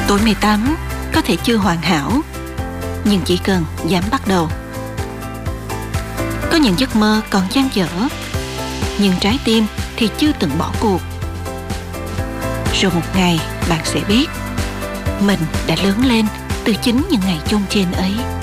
Tuổi 18 có thể chưa hoàn hảo, nhưng chỉ cần dám bắt đầu. Có những giấc mơ còn dang dở, nhưng trái tim thì chưa từng bỏ cuộc. Rồi một ngày bạn sẽ biết mình đã lớn lên từ chính những ngày chông chênh ấy.